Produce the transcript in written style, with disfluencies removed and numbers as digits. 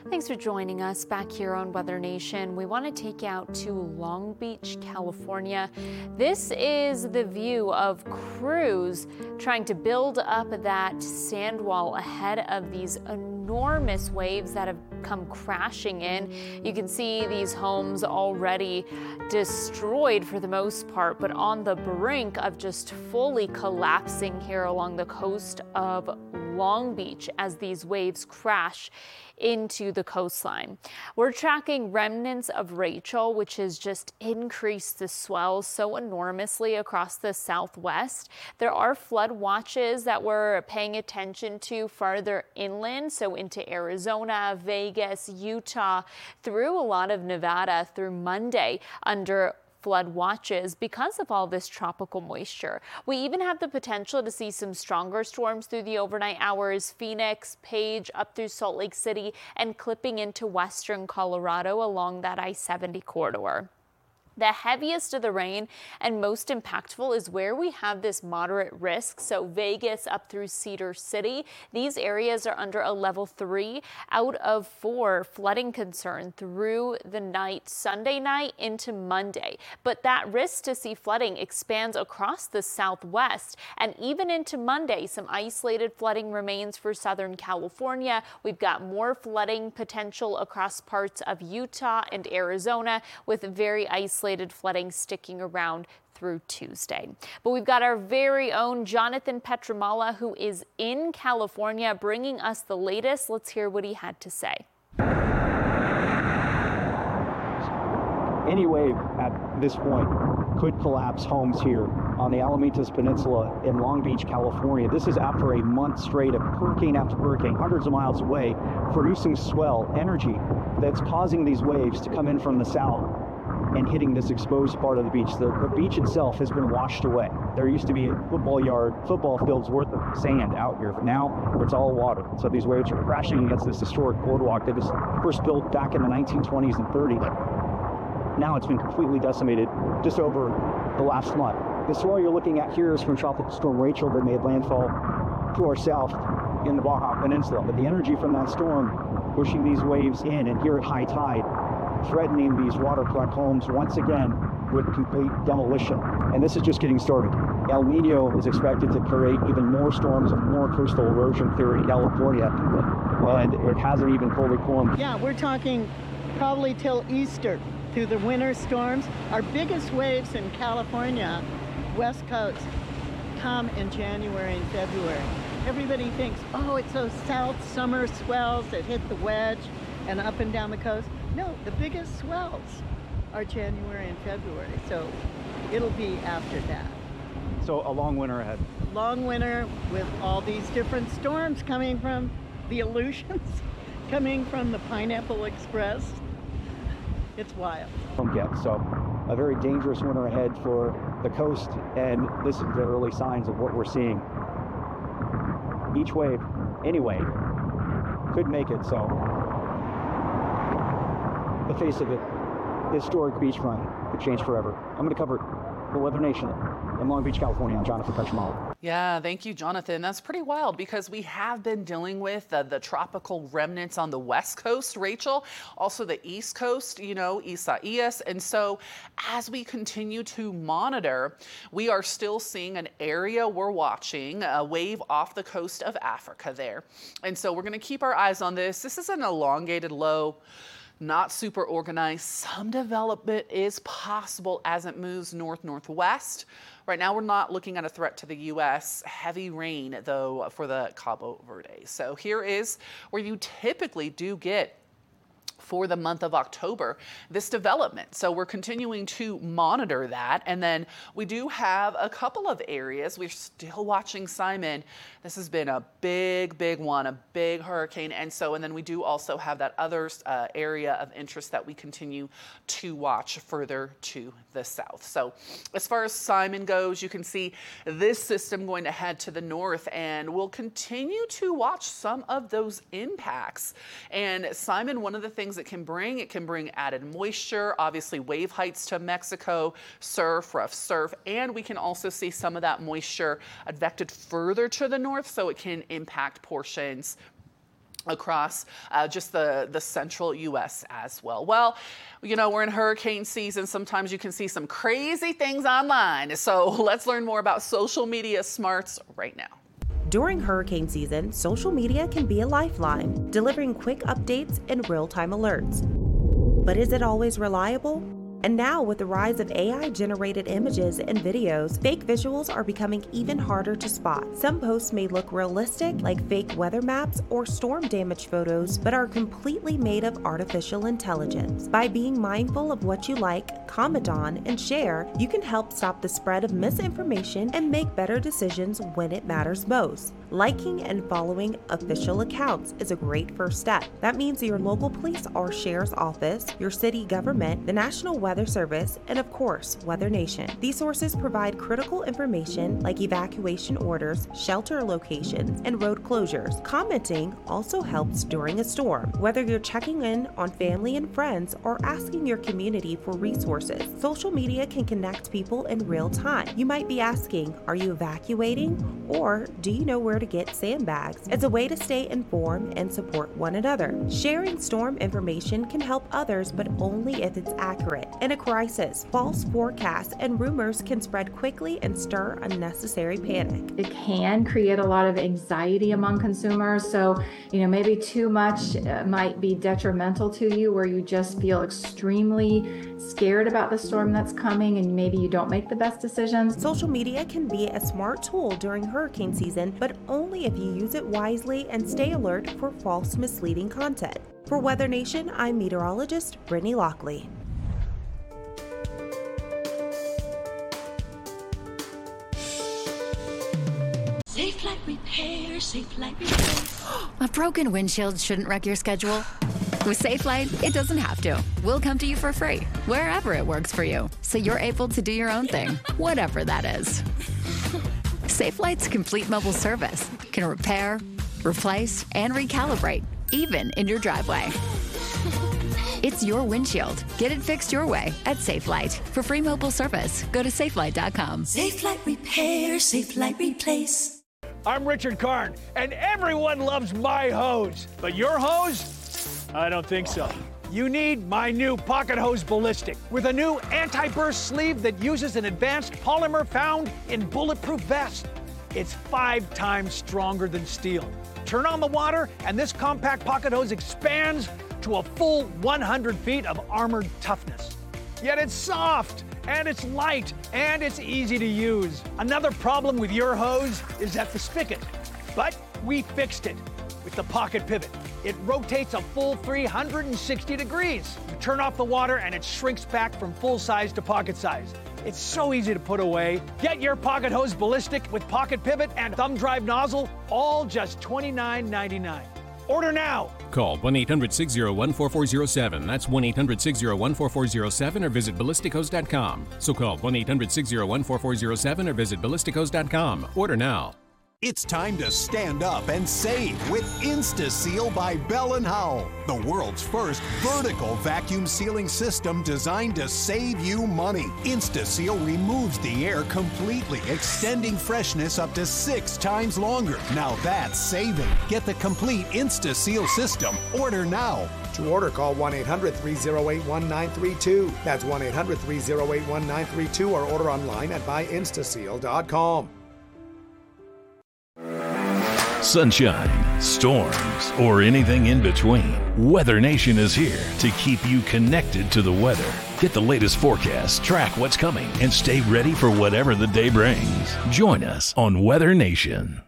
Thanks for joining us back here on Weather Nation. We want to take you out to Long Beach, California. This is the view of crews trying to build up that sand wall ahead of these enormous waves that have come crashing in. You can see these homes already destroyed for the most part, but on the brink of just fully collapsing here along the coast of Long Beach as these waves crash into the coastline. We're tracking remnants of Rachel, which has just increased the swells so enormously across the southwest. There are flood watches that we're paying attention to farther inland, so into Arizona, Vegas, Utah, through a lot of Nevada through Monday under flood watches because of all this tropical moisture. We even have the potential to see some stronger storms through the overnight hours. Phoenix, Page, up through Salt Lake City, and clipping into western Colorado along that I-70 corridor. The heaviest of the rain and most impactful is where we have this moderate risk. So Vegas up through Cedar City. These areas are under a level 3 out of 4 flooding concern through the night, Sunday night into Monday. But that risk to see flooding expands across the southwest and even into Monday. Some isolated flooding remains for Southern California. We've got more flooding potential across parts of Utah and Arizona with very isolated flooding sticking around through Tuesday. But we've got our very own Jonathan Petramala, who is in California, bringing us the latest. Let's hear what he had to say. Any wave at this point could collapse homes here on the Alamitos Peninsula in Long Beach, California. This is after a month straight of hurricane after hurricane, hundreds of miles away, producing swell energy that's causing these waves to come in from the south and hitting this exposed part of the beach. The beach itself has been washed away. There used to be a football field's worth of sand out here. Now it's all water. So these waves are crashing against this historic boardwalk that was first built back in the 1920s and 30s. Now it's been completely decimated just over the last month. The swell you're looking at here is from Tropical Storm Rachel that made landfall to our south in the Baja Peninsula. But the energy from that storm pushing these waves in, and here at high tide, threatening these waterfront homes once again with complete demolition. And this is just getting started. El Nino is expected to create even more storms and more coastal erosion theory in California. And it hasn't even fully formed. Yeah, we're talking probably till Easter through the winter storms. Our biggest waves in California, West Coast, come in January and February. Everybody thinks, oh, it's those south summer swells that hit the wedge and up and down the coast. No, the biggest swells are January and February, so it'll be after that. So a long winter ahead. Long winter with all these different storms coming from the Aleutians, coming from the Pineapple Express. It's wild. So a very dangerous winter ahead for the coast, and this is the early signs of what we're seeing. Each wave, anyway, could make it so. The face of it, historic beachfront, could change forever. I'm going to cover the Weather Nation in Long Beach, California. I'm Jonathan Petramala. Yeah, thank you, Jonathan. That's pretty wild because we have been dealing with the tropical remnants on the west coast, Rachel, also the east coast, Isaias. And so as we continue to monitor, we are still seeing an area we're watching, a wave off the coast of Africa there. And so we're going to keep our eyes on this. This is an elongated low. Not super organized. Some development is possible as it moves north-northwest. Right now, we're not looking at a threat to the U.S. Heavy rain, though, for the Cabo Verde. So here is where you typically do get for the month of October, this development. So we're continuing to monitor that. And then we do have a couple of areas. We're still watching Simon. This has been a big one, a big hurricane. And then we do also have that other area of interest that we continue to watch further to the south. So as far as Simon goes, you can see this system going to head to the north, and we'll continue to watch some of those impacts. And Simon, one of the things it can bring added moisture, obviously wave heights to Mexico, rough surf, and we can also see some of that moisture advected further to the north, so it can impact portions across just the central U.S. as well. Well, you know, we're in hurricane season. Sometimes you can see some crazy things online. So let's learn more about social media smarts right now. During hurricane season, social media can be a lifeline, delivering quick updates and real-time alerts. But is it always reliable? And now, with the rise of AI-generated images and videos, fake visuals are becoming even harder to spot. Some posts may look realistic, like fake weather maps or storm damage photos, but are completely made of artificial intelligence. By being mindful of what you like, comment on, and share, you can help stop the spread of misinformation and make better decisions when it matters most. Liking and following official accounts is a great first step. That means your local police or sheriff's office, your city government, the National Weather Service, and of course, Weather Nation. These sources provide critical information like evacuation orders, shelter locations, and road closures. Commenting also helps during a storm. Whether you're checking in on family and friends or asking your community for resources, social media can connect people in real time. You might be asking, are you evacuating? Or do you know where to get sandbags? It's a way to stay informed and support one another. Sharing storm information can help others, but only if it's accurate. In a crisis, false forecasts and rumors can spread quickly and stir unnecessary panic. It can create a lot of anxiety among consumers. So, maybe too much might be detrimental to you, where you just feel extremely scared about the storm that's coming and maybe you don't make the best decisions. Social media can be a smart tool during hurricane season, but only if you use it wisely and stay alert for false, misleading content. For Weather Nation, I'm meteorologist Brittany Lockley. Safe Light Repair, Safe Light Repair. A broken windshield shouldn't wreck your schedule. With SafeLight, it doesn't have to. We'll come to you for free, wherever it works for you, so you're able to do your own thing, whatever that is. SafeLight's complete mobile service can repair, replace, and recalibrate, even in your driveway. It's your windshield. Get it fixed your way at SafeLight. For free mobile service, go to safelight.com. Safe Light Repair, Safe Light Replace. I'm Richard Karn, and everyone loves my hose. But your hose? I don't think so. You need my new Pocket Hose Ballistic with a new anti-burst sleeve that uses an advanced polymer found in bulletproof vests. It's 5 times stronger than steel. Turn on the water, and this compact pocket hose expands to a full 100 feet of armored toughness. Yet it's soft, and it's light, and it's easy to use. Another problem with your hose is at the spigot, but we fixed it with the Pocket Pivot. It rotates a full 360 degrees. You turn off the water and it shrinks back from full size to pocket size. It's so easy to put away. Get your Pocket Hose Ballistic with Pocket Pivot and thumb drive nozzle, all just $29.99. Order now. Call 1-800-601-4407. That's 1-800-601-4407 or visit ballistichose.com. So call 1-800-601-4407 or visit ballistichose.com. Order now. It's time to stand up and save with InstaSeal by Bell & Howell, the world's first vertical vacuum sealing system designed to save you money. InstaSeal removes the air completely, extending freshness up to 6 times longer. Now that's saving. Get the complete InstaSeal system. Order now. To order, call 1-800-308-1932. That's 1-800-308-1932 or order online at buyinstaseal.com. Sunshine, storms, or anything in between, Weather Nation is here to keep you connected to the weather. Get the latest forecast, track what's coming, and stay ready for whatever the day brings. Join us on Weather Nation.